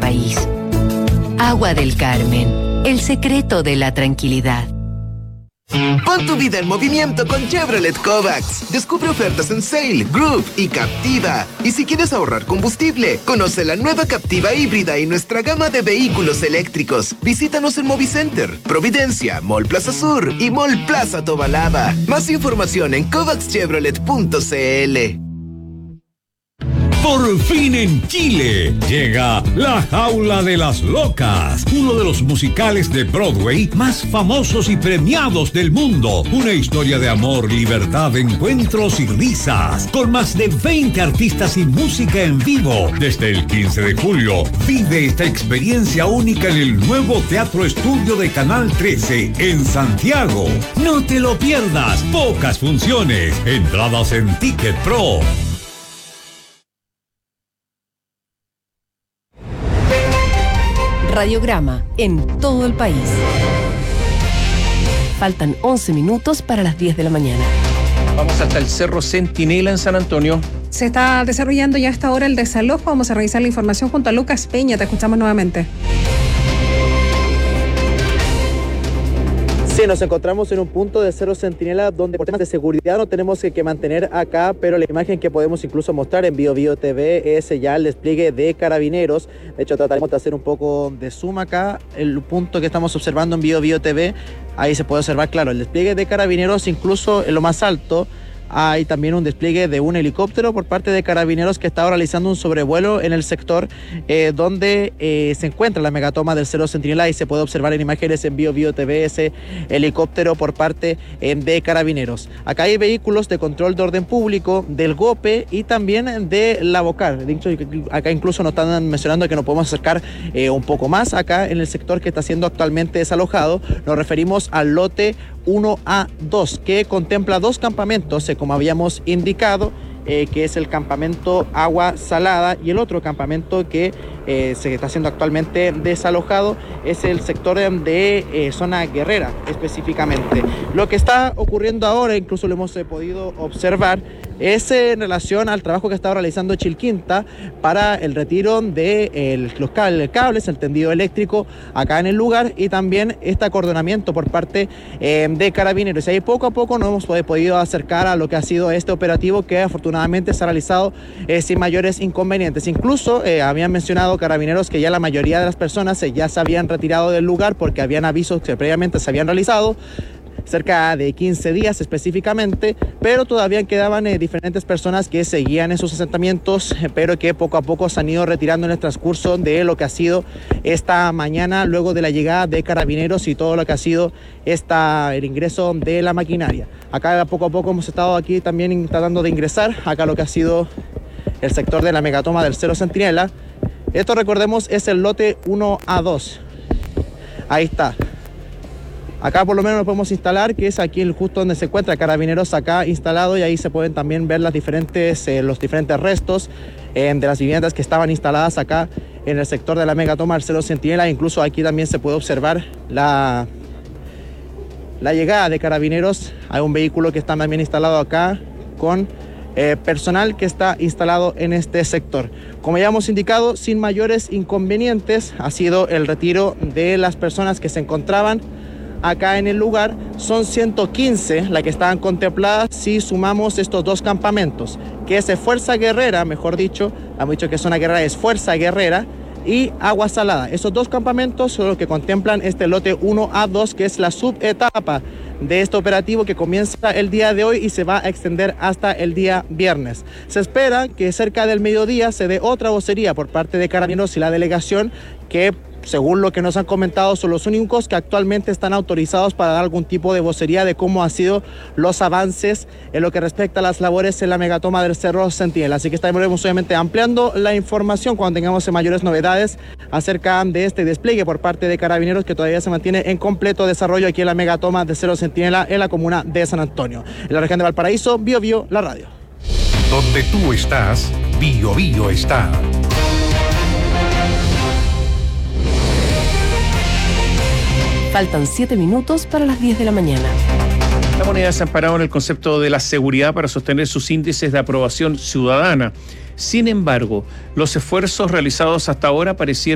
país. Agua del Carmen, el secreto de la tranquilidad. Pon tu vida en movimiento con Chevrolet Kovacs. Descubre ofertas en Sail, Groove y Captiva. Y si quieres ahorrar combustible, conoce la nueva Captiva híbrida y nuestra gama de vehículos eléctricos. Visítanos en Movicenter, Providencia, Mall Plaza Sur y Mall Plaza Tobalaba. Más información en kovacschevrolet.cl. Por fin en Chile llega La Jaula de las Locas, uno de los musicales de Broadway más famosos y premiados del mundo. Una historia de amor, libertad, encuentros y risas, con más de 20 artistas y música en vivo. Desde el 15 de julio, vive esta experiencia única en el nuevo Teatro Estudio de Canal 13 en Santiago. No te lo pierdas, pocas funciones, entradas en Ticket Pro. Radiograma en todo el país. Faltan 11 minutos para las 10 de la mañana. Vamos hasta el Cerro Centinela en San Antonio. Se está desarrollando ya a esta hora el desalojo. Vamos a revisar la información junto a Lucas Peña. Te escuchamos nuevamente. Sí, nos encontramos en un punto de Cerro Centinela donde por temas de seguridad no tenemos que mantener acá, pero la imagen que podemos incluso mostrar en BioBio TV es ya el despliegue de carabineros. De hecho, trataremos de hacer un poco de zoom acá, el punto que estamos observando en BioBio TV. Ahí se puede observar, claro, el despliegue de carabineros, incluso en lo más alto. Hay también un despliegue de un helicóptero por parte de carabineros que estaba realizando un sobrevuelo en el sector donde se encuentra la megatoma del Cerro Centinela, y se puede observar en imágenes en BioBio TV ese helicóptero por parte de carabineros. Acá hay vehículos de control de orden público, del GOPE y también de la Bocar. De hecho, acá incluso nos están mencionando que nos podemos acercar un poco más acá en el sector que está siendo actualmente desalojado. Nos referimos al lote 1A2, que contempla dos campamentos, como habíamos indicado, que es el campamento Agua Salada, y el otro campamento que se está siendo actualmente desalojado es el sector de Zona Guerrera específicamente. Lo que está ocurriendo ahora, incluso lo hemos podido observar, es en relación al trabajo que estaba realizando Chilquinta para el retiro de los cables, el tendido eléctrico acá en el lugar, y también este acordonamiento por parte de carabineros. Y ahí poco a poco nos hemos podido acercar a lo que ha sido este operativo, que afortunadamente se ha realizado sin mayores inconvenientes. Incluso habían mencionado carabineros que ya la mayoría de las personas ya se habían retirado del lugar porque habían avisos que previamente se habían realizado, cerca de 15 días específicamente, pero todavía quedaban diferentes personas que seguían en sus asentamientos, pero que poco a poco se han ido retirando en el transcurso de lo que ha sido esta mañana, luego de la llegada de carabineros y todo lo que ha sido el ingreso de la maquinaria. Acá poco a poco hemos estado aquí también tratando de ingresar acá lo que ha sido el sector de la megatoma del Cerro Centinela. Esto, recordemos, es el lote 1A2. Ahí está. Acá por lo menos lo podemos instalar, que es aquí justo donde se encuentra carabineros acá instalado, y ahí se pueden también ver los diferentes restos de las viviendas que estaban instaladas acá en el sector de la megatoma del Cerro Centinela. Incluso aquí también se puede observar la llegada de carabineros. Hay un vehículo que está también instalado acá con personal que está instalado en este sector. Como ya hemos indicado, sin mayores inconvenientes ha sido el retiro de las personas que se encontraban acá en el lugar. Son 115 las que estaban contempladas si sumamos estos dos campamentos, que es Fuerza Guerrera, mejor dicho, hemos dicho que Zona Guerrera es Fuerza Guerrera, y Agua Salada. Esos dos campamentos son los que contemplan este lote 1A2, que es la subetapa de este operativo que comienza el día de hoy y se va a extender hasta el día viernes. Se espera que cerca del mediodía se dé otra vocería por parte de Carabineros y la delegación, que según lo que nos han comentado son los únicos que actualmente están autorizados para dar algún tipo de vocería de cómo han sido los avances en lo que respecta a las labores en la megatoma del Cerro Centinela. Así que estaremos obviamente ampliando la información cuando tengamos mayores novedades acerca de este despliegue por parte de Carabineros, que todavía se mantiene en completo desarrollo aquí en la megatoma del Cerro Centinela en la comuna de San Antonio. En la región de Valparaíso, BioBio, la radio. Donde tú estás, BioBio está. Faltan 7 minutos para las 10 de la mañana. La moneda se ha amparado en el concepto de la seguridad para sostener sus índices de aprobación ciudadana. Sin embargo, los esfuerzos realizados hasta ahora parecieran